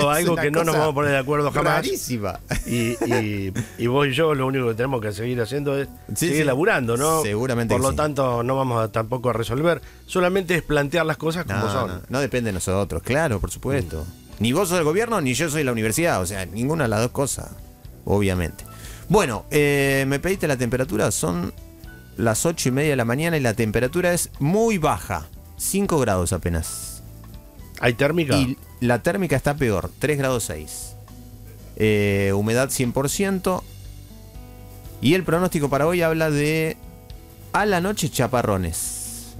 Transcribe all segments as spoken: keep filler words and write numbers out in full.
planteando algo que no nos vamos a poner de acuerdo jamás. Rarísima. Y, y, y vos y yo lo único que tenemos que seguir haciendo es Sí, seguir sí. laburando, ¿no? Seguramente Por que lo sí. tanto, no vamos a, tampoco a resolver. Solamente es plantear las cosas como No, son. no, no depende de nosotros, claro, por supuesto. Ni vos sos el gobierno, ni yo soy la universidad. O sea, ninguna de las dos cosas, obviamente. Bueno, eh, me pediste la temperatura, son las ocho y media de la mañana y la temperatura es muy baja, cinco grados apenas. ¿Hay térmica? Y la térmica está peor, tres grados seis. Eh, humedad cien por ciento. Y el pronóstico para hoy habla de a la noche chaparrones.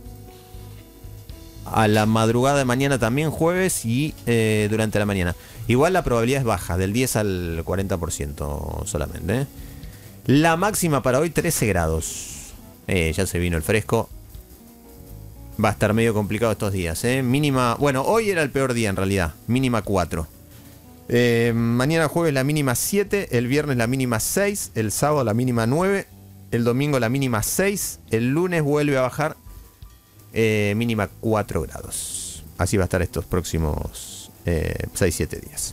A la madrugada de mañana también jueves y eh, durante la mañana. Igual la probabilidad es baja, del diez al cuarenta por ciento solamente. ¿eh? La máxima para hoy trece grados. Eh, ya se vino el fresco. Va a estar medio complicado estos días. ¿eh? Mínima, bueno, hoy era el peor día en realidad. Mínima cuatro. Eh, mañana jueves la mínima siete. El viernes la mínima seis. El sábado la mínima nueve. El domingo la mínima seis. El lunes vuelve a bajar. Eh, mínima cuatro grados. Así va a estar estos próximos eh, seis siete días.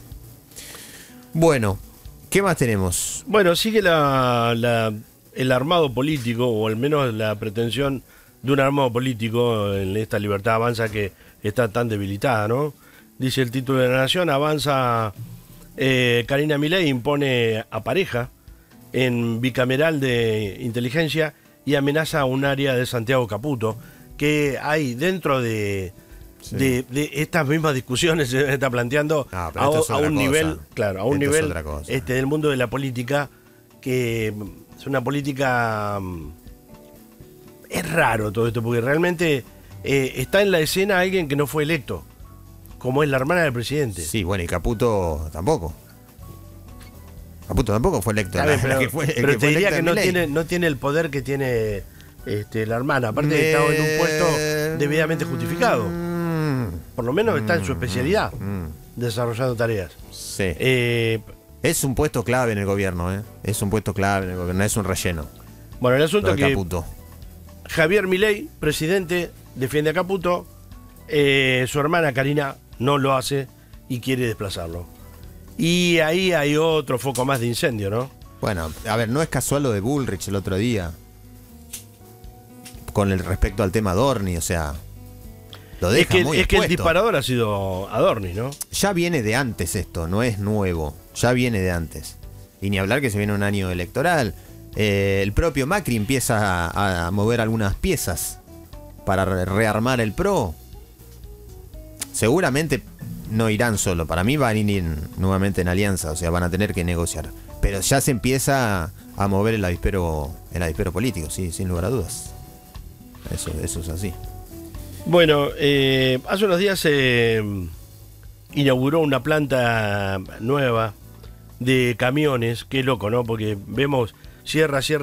Bueno, ¿qué más tenemos? Bueno, sigue la, la, el armado político, o al menos la pretensión de un armado político en esta Libertad Avanza que está tan debilitada, ¿no? Dice el título de la Nación, avanza eh, Karina Milei, impone a Pareja en bicameral de inteligencia y amenaza a un área de Santiago Caputo, que hay dentro de, Sí. de, de estas mismas discusiones se está planteando No, a, pero esto es a otra un cosa. nivel, claro, a un Esto es nivel otra cosa. este, del mundo de la política, que es una política... Es raro todo esto, porque realmente eh, está en la escena alguien que no fue electo, como es la hermana del presidente. Sí, bueno, y Caputo tampoco. Caputo tampoco fue electo. Está La- bien, la pero que fue- el pero que te fue diría electo que es no Milei. tiene, no tiene el poder que tiene este, la hermana, aparte de que está en un puesto debidamente justificado. Mm, Por lo menos está en su especialidad, mm, desarrollando tareas. sí. Eh, Es un puesto clave en el gobierno, ¿eh? Es un puesto clave en el gobierno, no es un relleno. bueno, el asunto Lo es de que Caputo. Javier Milei, presidente, defiende a Caputo, eh, su hermana Karina no lo hace y quiere desplazarlo. Y ahí hay otro foco más de incendio, ¿no? Bueno, a ver, no es casual lo de Bullrich el otro día. Con el respecto al tema Dorni, o sea, lo Es deja que, muy es que el expuesto. disparador ha sido Adorni, ¿no? Ya viene de antes esto, no es nuevo. Ya viene de antes. Y ni hablar que se viene un año electoral. Eh, el propio Macri empieza a, a mover algunas piezas para re- rearmar el P R O. Seguramente no irán solo. Para mí van a ir nuevamente en alianza, o sea, van a tener que negociar. Pero ya se empieza a mover el avispero, el avispero político, sí, sin lugar a dudas. Eso, eso es así. Bueno, eh, hace unos días se inauguró una planta nueva de camiones. Qué loco, ¿no? Porque vemos Sierra, Sierra